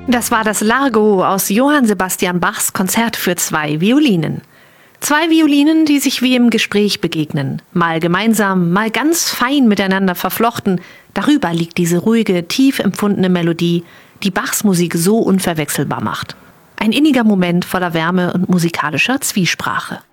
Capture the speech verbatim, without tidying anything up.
Das war das Largo aus Johann Sebastian Bachs Konzert für zwei Violinen. Zwei Violinen, die sich wie im Gespräch begegnen, mal gemeinsam, mal ganz fein miteinander verflochten. Darüber liegt diese ruhige, tief empfundene Melodie, die Bachs Musik so unverwechselbar macht. Ein inniger Moment voller Wärme und musikalischer Zwiesprache.